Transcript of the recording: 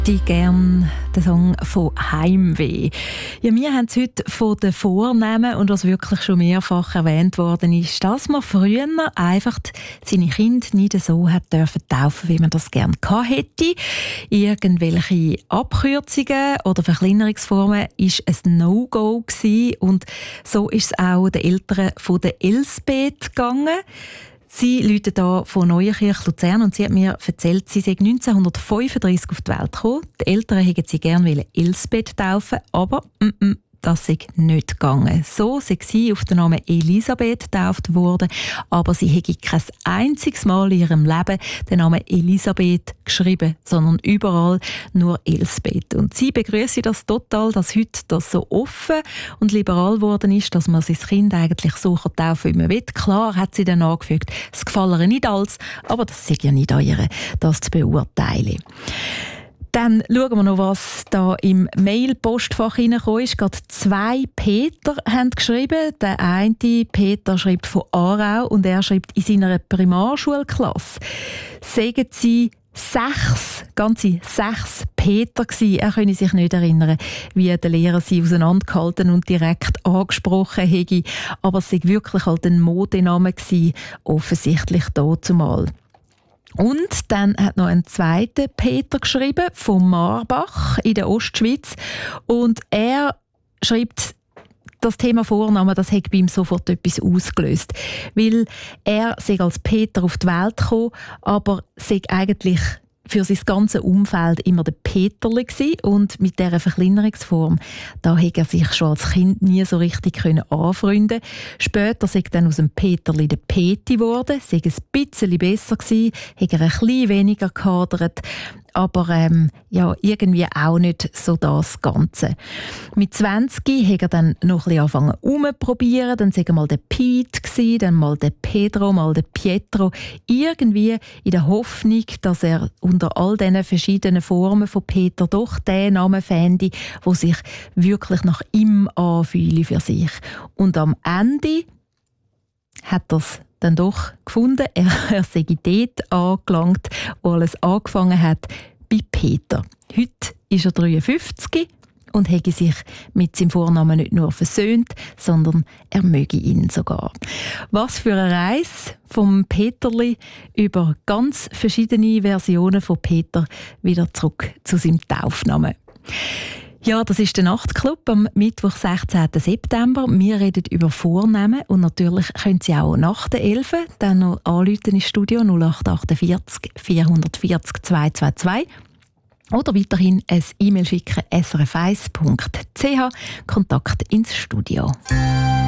hätte gerne den Song von Heimweh. Ja, wir haben es heute von den Vornehmen und was wirklich schon mehrfach erwähnt worden ist, dass man früher einfach seine Kinder nicht so hat dürfen taufen, wie man das gerne gehabt hätte. Irgendwelche Abkürzungen oder Verkleinerungsformen ist ein No-Go gewesen und so ist es auch den Eltern von der Elsbeth gegangen. Sie läutet hier von Neuenkirch, Luzern, und sie hat mir erzählt, sie sei 1935 auf die Welt gekommen. Die Eltern wollten sie gerne Elsbeth taufen, aber das sei nicht gegangen. So sei sie auf den Namen Elisabeth getauft worden, aber sie hätte kein einziges Mal in ihrem Leben den Namen Elisabeth geschrieben, sondern überall nur Elsbeth. Und sie begrüßt das total, dass heute das so offen und liberal geworden ist, dass man sein Kind eigentlich so taufen kann, wie man will. Klar hat sie dann angefügt, es gefalle ihr nicht alles, aber das sei ja nicht an ihr, das zu beurteilen. Dann schauen wir noch, was da im Mail-Postfach reingekommen ist. Gerade 2 Peter haben geschrieben. Der eine Peter schreibt von Aarau und er schreibt in seiner Primarschulklasse. Sagen sie 6 Peter gewesen. Er könne sich nicht erinnern, wie der Lehrer sie auseinandergehalten und direkt angesprochen hätte. Aber es sei wirklich halt ein Modename gewesen, offensichtlich dazumal. Und dann hat noch ein zweiter Peter geschrieben, von Marbach in der Ostschweiz. Und er schreibt, das Thema Vornamen, das hat bei ihm sofort etwas ausgelöst. Weil er sei als Peter auf die Welt gekommen, aber sei eigentlich für sein ganzes Umfeld immer der Peterli gsi und mit dieser Verkleinerungsform, da hätte er sich schon als Kind nie so richtig anfreunden können. Später sei dann aus dem Peterli der Peti geworden, sei ein bisschen besser gsi, hätte er ein bisschen weniger gehadert, aber ja, irgendwie auch nicht so das Ganze. Mit 20 hat er dann noch ein bisschen angefangen rumzuprobieren, dann sei er mal der Piet gsi, dann mal der Pedro, mal der Pietro, irgendwie in der Hoffnung, dass er unter all diesen verschiedenen Formen von Peter doch den Namen fände, der sich wirklich nach ihm anfühle für sich. Und am Ende hat er es dann doch gefunden, er sei dort angelangt, wo alles angefangen hat, bei Peter. Heute ist er 53 und hätte sich mit seinem Vornamen nicht nur versöhnt, sondern er möge ihn sogar. Was für eine Reise vom Peterli über ganz verschiedene Versionen von Peter wieder zurück zu seinem Taufnamen. Ja, das ist der Nachtclub am Mittwoch, 16. September. Wir reden über Vornamen und natürlich können Sie auch nach der 11 dann noch anrufen ins Studio 0848 440 222 oder weiterhin ein E-Mail schicken srf1.ch, Kontakt ins Studio.